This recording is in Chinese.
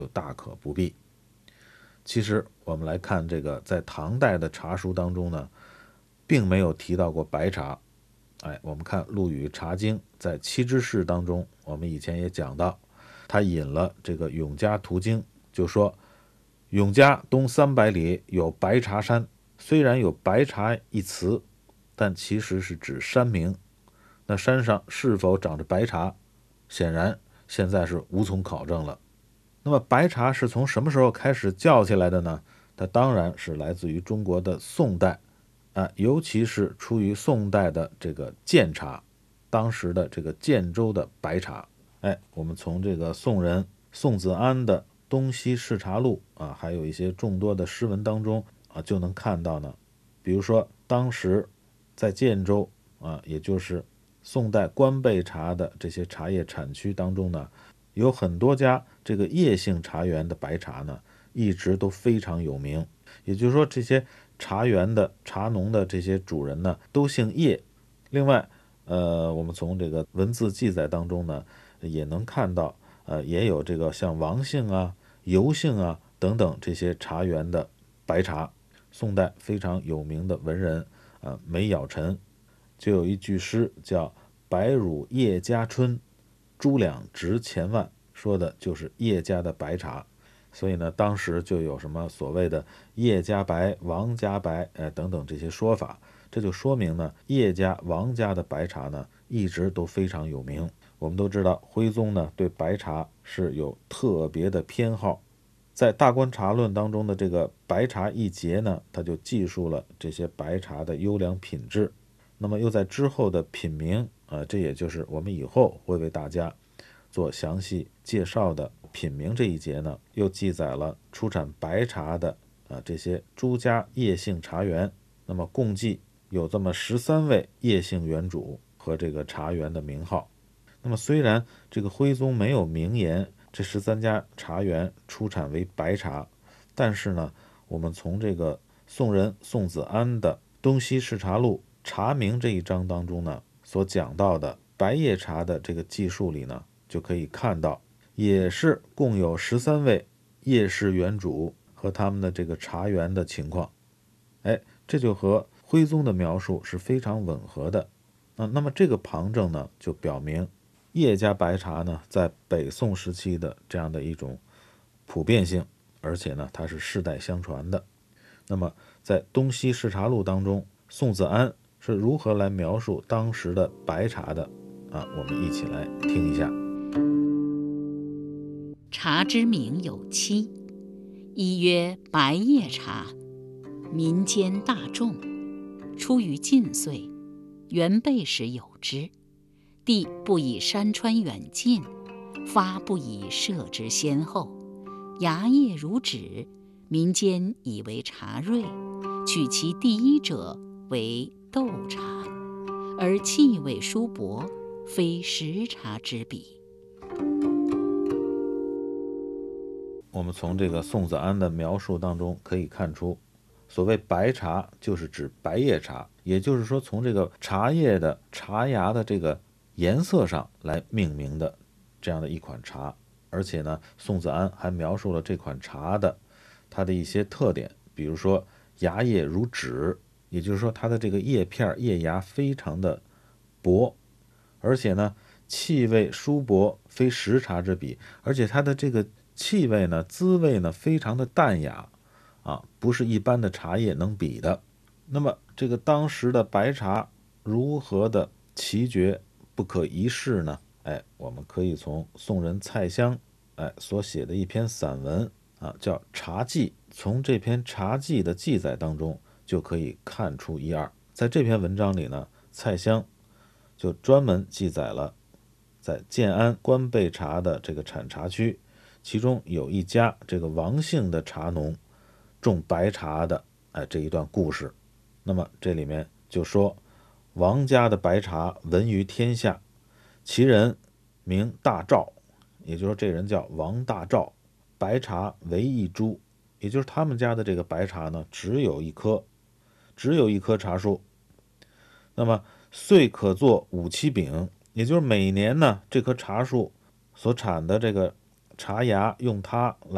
就大可不必。其实我们来看这个，在唐代的茶书当中呢，并没有提到过白茶。我们看陆羽《茶经》在七之事当中，我们以前也讲到，他引了这个永嘉图经，就说永嘉东300里有白茶山，虽然有白茶一词，但其实是指山名。那山上是否长着白茶，显然现在是无从考证了。那么白茶是从什么时候开始叫起来的呢？它当然是来自于中国的宋代，尤其是出于宋代的这个建茶，当时的这个建州的白茶。我们从这个宋人宋子安的《东西市茶录》还有一些众多的诗文当中就能看到呢。比如说当时在建州也就是宋代官备茶的这些茶叶产区当中呢，有很多家这个叶姓茶园的白茶呢，一直都非常有名。也就是说，这些茶园的茶农的这些主人呢，都姓叶。另外，我们从这个文字记载当中呢，也能看到，也有这个像王姓尤姓等等这些茶园的白茶。宋代非常有名的文人梅尧臣就有一句诗叫“白乳叶家春，猪两值千万”，说的就是叶家的白茶。所以呢，当时就有什么所谓的叶家白、王家白等等这些说法。这就说明呢，叶家、王家的白茶呢，一直都非常有名。我们都知道，徽宗呢对白茶是有特别的偏好。在《大观茶论》当中的这个白茶一节呢，他就记述了这些白茶的优良品质。那么又在之后的品茗这也就是我们以后会为大家做详细介绍的品茗这一节呢，又记载了出产白茶的这些诸家叶姓茶园。那么共计有这么13位叶姓园主和这个茶园的名号。那么虽然这个徽宗没有明言这13家茶园出产为白茶，但是呢，我们从这个宋人宋子安的《东西市茶录》茶名这一章当中呢，所讲到的白叶茶的这个记述里呢，就可以看到，也是共有13位叶氏园主和他们的这个茶园的情况。这就和徽宗的描述是非常吻合的。那么这个旁证呢，就表明叶家白茶呢，在北宋时期的这样的一种普遍性，而且呢，它是世代相传的。那么在《东西市茶录》当中，宋子安是如何来描述当时的白茶的我们一起来听一下。 茶之名有七，一曰白叶茶，民间大众，出于晋岁，元备时有之。地不以山川远近，发不以设之先后，芽叶如枳，民间以为茶瑞，取其第一者为斗茶，而气味殊薄，非实茶之比。 我们从这个宋子安的描述当中可以看出，所谓白茶就是指白叶茶，也就是说从这个茶叶的茶芽的这个颜色上来命名的这样的一款茶。而且呢，宋子安还描述了这款茶的它的一些特点，比如说芽叶如枳，也就是说它的这个叶片叶芽非常的薄，而且呢气味殊薄，非实茶之比，而且它的这个气味呢滋味呢非常的淡雅不是一般的茶叶能比的。那么这个当时的白茶如何的奇绝不可一世呢？我们可以从宋人蔡襄所写的一篇散文叫《茶记》，从这篇茶记的记载当中就可以看出一二。在这篇文章里呢，蔡襄就专门记载了在建安官备茶的这个产茶区，其中有一家这个王姓的茶农种白茶的这一段故事。那么这里面就说，王家的白茶闻于天下，其人名大赵，也就是说这人叫王大赵，白茶唯一株，也就是他们家的这个白茶呢，只有一棵茶树。那么岁可做5-7饼，也就是每年呢，这棵茶树所产的这个茶芽用它来